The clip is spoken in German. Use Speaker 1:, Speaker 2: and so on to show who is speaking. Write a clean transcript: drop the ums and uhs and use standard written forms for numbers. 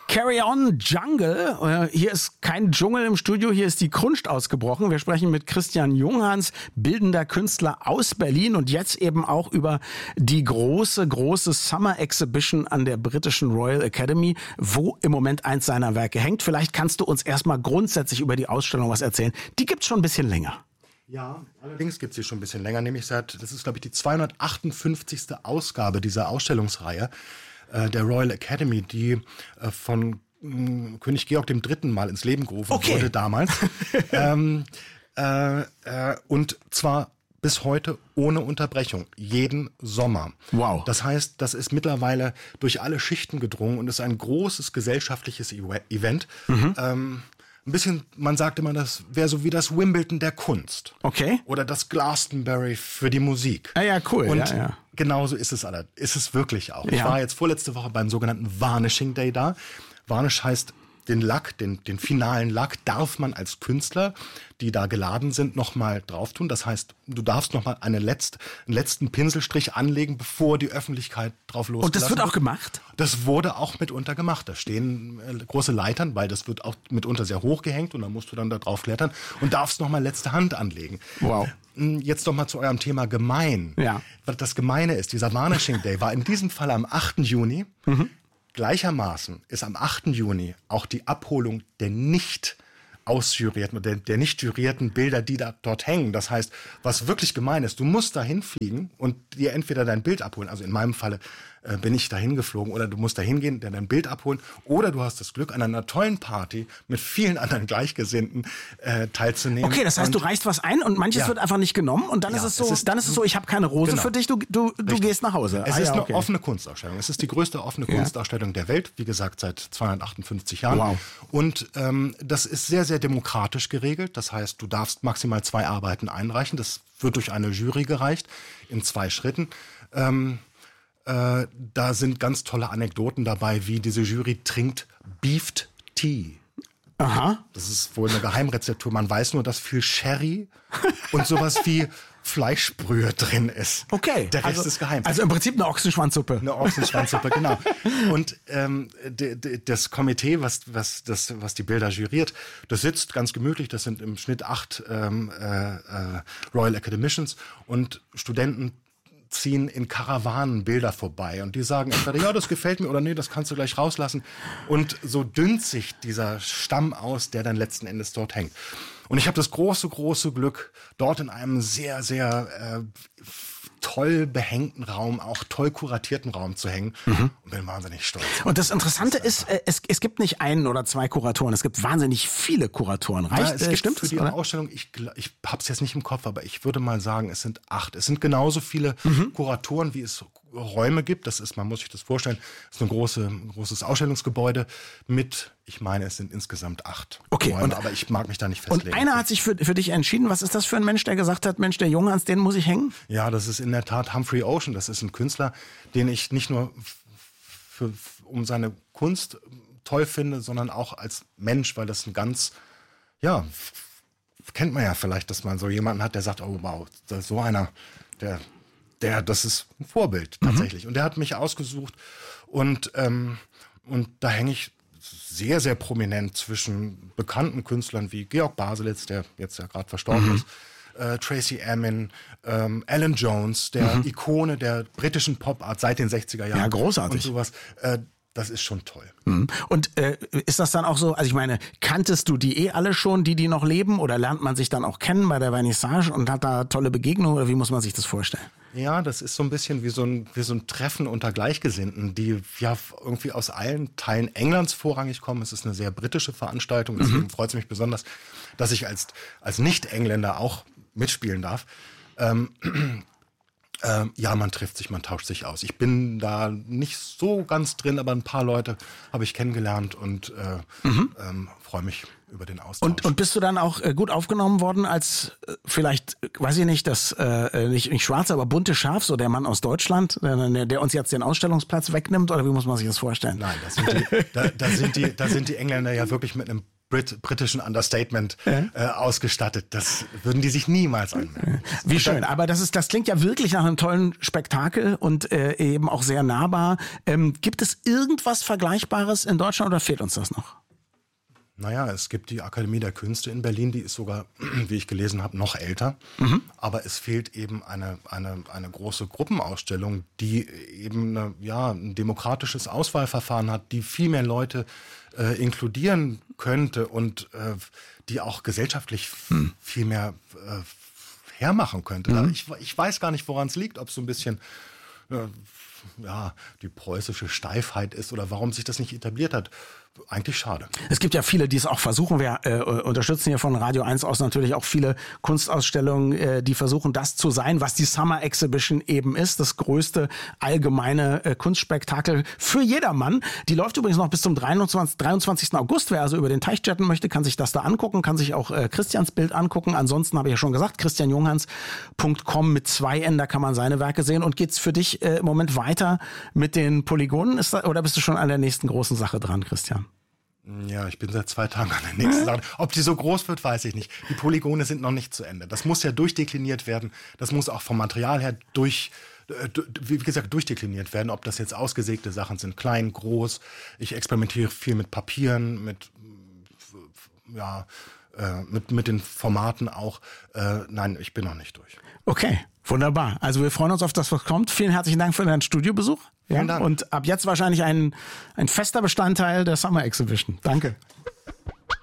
Speaker 1: Carry On Jungle. Hier ist kein Dschungel im Studio, hier ist die Kunst ausgebrochen. Wir sprechen mit Christian Junghans, bildender Künstler aus Berlin und jetzt eben auch über die große Summer Exhibition an der britischen Royal Academy, wo im Moment eins seiner Werke hängt. Vielleicht kannst du uns erstmal grundsätzlich über die Ausstellung was erzählen. Die gibt's schon ein bisschen länger.
Speaker 2: Ja, allerdings gibt es sie schon ein bisschen länger, nämlich das ist glaube ich die 258. Ausgabe dieser Ausstellungsreihe der Royal Academy, die von König Georg III. Mal ins Leben gerufen wurde damals. Und zwar bis heute ohne Unterbrechung, jeden Sommer.
Speaker 1: Wow.
Speaker 2: Das heißt, das ist mittlerweile durch alle Schichten gedrungen und ist ein großes gesellschaftliches Event. Ein bisschen, man sagt immer, das wäre so wie das Wimbledon der Kunst.
Speaker 1: Okay.
Speaker 2: Oder das Glastonbury für die Musik.
Speaker 1: Ja, cool.
Speaker 2: Und genauso ist es wirklich auch. Ja. Ich war jetzt vorletzte Woche beim sogenannten Varnishing Day da. Varnish heißt, den Lack, den finalen Lack darf man als Künstler, die da geladen sind, nochmal drauf tun. Das heißt, du darfst nochmal einen letzten Pinselstrich anlegen, bevor die Öffentlichkeit drauf losgelassen wird.
Speaker 1: Und das wird auch gemacht?
Speaker 2: Das wurde auch mitunter gemacht. Da stehen große Leitern, weil das wird auch mitunter sehr hoch gehängt und dann musst du dann da drauf klettern und darfst nochmal letzte Hand anlegen.
Speaker 1: Wow.
Speaker 2: Jetzt nochmal zu eurem Thema gemein.
Speaker 1: Ja.
Speaker 2: Was das Gemeine ist, dieser Varnishing Day war in diesem Fall am 8. Juni. Gleichermaßen ist am 8. Juni auch die Abholung der nicht ausjurierten oder der nicht jurierten Bilder, die da dort hängen. Das heißt, was wirklich gemein ist, du musst da hinfliegen und dir entweder dein Bild abholen, also in meinem Falle bin ich dahin geflogen, oder du musst da hingehen, dir dein Bild abholen, oder du hast das Glück, an einer tollen Party mit vielen anderen Gleichgesinnten teilzunehmen.
Speaker 1: Okay, das heißt, du reichst was ein und manches wird einfach nicht genommen und dann ist es so, ich habe keine Rose für dich, du gehst nach Hause.
Speaker 2: Es ist eine offene Kunstausstellung. Es ist die größte offene Kunstausstellung der Welt, wie gesagt, seit 258 Jahren.
Speaker 1: Wow.
Speaker 2: Und das ist sehr, sehr demokratisch geregelt. Das heißt, du darfst maximal 2 Arbeiten einreichen. Das wird durch eine Jury gereicht in 2 Schritten. Da sind ganz tolle Anekdoten dabei, wie diese Jury trinkt Beefed Tea.
Speaker 1: Aha.
Speaker 2: Das ist wohl eine Geheimrezeptur. Man weiß nur, dass viel Sherry und sowas wie Fleischbrühe drin ist.
Speaker 1: Okay.
Speaker 2: Der Rest ist geheim.
Speaker 1: Also im Prinzip eine Ochsenschwanzsuppe.
Speaker 2: Eine Ochsenschwanzsuppe, genau. Und das Komitee, was die Bilder juriert, das sitzt ganz gemütlich. Das sind im Schnitt 8 Royal Academicians und Studenten ziehen in Karawanen Bilder vorbei und die sagen entweder, ja, das gefällt mir oder nee, das kannst du gleich rauslassen. Und so dünnt sich dieser Stamm aus, der dann letzten Endes dort hängt. Und ich habe das große Glück, dort in einem sehr, sehr toll behängten Raum, auch toll kuratierten Raum zu hängen und bin wahnsinnig stolz.
Speaker 1: Und das Interessante ist, es gibt nicht 1 oder 2 Kuratoren, es gibt wahnsinnig viele Kuratoren.
Speaker 2: Stimmt für die Ausstellung, ich habe es jetzt nicht im Kopf, aber ich würde mal sagen, es sind 8. Es sind genauso viele Kuratoren, wie es Räume gibt. Das ist, man muss sich das vorstellen, das ist ein großes Ausstellungsgebäude mit, ich meine, es sind insgesamt 8
Speaker 1: okay,
Speaker 2: Räume, aber ich mag mich da nicht festlegen.
Speaker 1: Und einer hat sich für dich entschieden. Was ist das für ein Mensch, der gesagt hat, Mensch, der Junghans, den muss ich hängen?
Speaker 2: Ja, das ist in der Tat Humphrey Ocean. Das ist ein Künstler, den ich nicht nur um seine Kunst toll finde, sondern auch als Mensch, weil das ein ganz, ja, kennt man ja vielleicht, dass man so jemanden hat, der sagt, oh wow, das ist so einer, das ist ein Vorbild tatsächlich. Und der hat mich ausgesucht und da hänge ich sehr, sehr prominent zwischen bekannten Künstlern wie Georg Baselitz, der jetzt ja gerade verstorben ist, Tracey Emin, Alan Jones, der Ikone der britischen Pop-Art seit den 60er Jahren.
Speaker 1: Ja, großartig.
Speaker 2: Und sowas. Das ist schon toll.
Speaker 1: Und ist das dann auch so, also ich meine, kanntest du die alle schon, die noch leben, oder lernt man sich dann auch kennen bei der Vernissage und hat da tolle Begegnungen, oder wie muss man sich das vorstellen?
Speaker 2: Ja, das ist so ein bisschen wie so ein Treffen unter Gleichgesinnten, die ja irgendwie aus allen Teilen Englands vorrangig kommen. Es ist eine sehr britische Veranstaltung, deswegen freut es mich besonders, dass ich als Nicht-Engländer auch mitspielen darf. Ja, man trifft sich, man tauscht sich aus. Ich bin da nicht so ganz drin, aber ein paar Leute habe ich kennengelernt und freue mich über den Austausch.
Speaker 1: Und bist du dann auch gut aufgenommen worden als vielleicht, weiß ich nicht, das nicht schwarze, aber bunte Schaf, so der Mann aus Deutschland, der uns jetzt den Ausstellungsplatz wegnimmt, oder wie muss man sich das vorstellen?
Speaker 2: Nein, da sind die Engländer ja wirklich mit einem britischen Understatement ausgestattet. Das würden die sich niemals anmerken.
Speaker 1: Wie schön, aber das klingt ja wirklich nach einem tollen Spektakel und eben auch sehr nahbar. Gibt es irgendwas Vergleichbares in Deutschland oder fehlt uns das noch?
Speaker 2: Naja, es gibt die Akademie der Künste in Berlin, die ist sogar, wie ich gelesen habe, noch älter. Aber es fehlt eben eine große Gruppenausstellung, die eben ein demokratisches Auswahlverfahren hat, die viel mehr Leute inkludieren könnte und die auch gesellschaftlich viel mehr hermachen könnte. Ich weiß gar nicht, woran es liegt, ob es so ein bisschen die preußische Steifheit ist oder warum sich das nicht etabliert hat. Eigentlich schade.
Speaker 1: Es gibt ja viele, die es auch versuchen. Wir unterstützen hier von Radio 1 aus natürlich auch viele Kunstausstellungen, die versuchen, das zu sein, was die Summer Exhibition eben ist. Das größte allgemeine Kunstspektakel für jedermann. Die läuft übrigens noch bis zum 23. August. Wer also über den Teich chatten möchte, kann sich das da angucken, kann sich auch Christians Bild angucken. Ansonsten habe ich ja schon gesagt, christianjunghans.com mit 2 N, da kann man seine Werke sehen. Und geht's für dich im Moment weiter mit den Polygonen? Oder bist du schon an der nächsten großen Sache dran, Christian?
Speaker 2: Ja, ich bin seit 2 Tagen an der nächsten Sache. Ob die so groß wird, weiß ich nicht. Die Polygone sind noch nicht zu Ende. Das muss ja durchdekliniert werden. Das muss auch vom Material her durchdekliniert werden. Ob das jetzt ausgesägte Sachen sind, klein, groß. Ich experimentiere viel mit Papieren, mit den Formaten auch. Nein, ich bin noch nicht durch.
Speaker 1: Okay, wunderbar. Also wir freuen uns auf das, was kommt. Vielen herzlichen Dank für deinen Studiobesuch.
Speaker 2: Vielen Dank.
Speaker 1: Und ab jetzt wahrscheinlich ein fester Bestandteil der Summer Exhibition. Danke.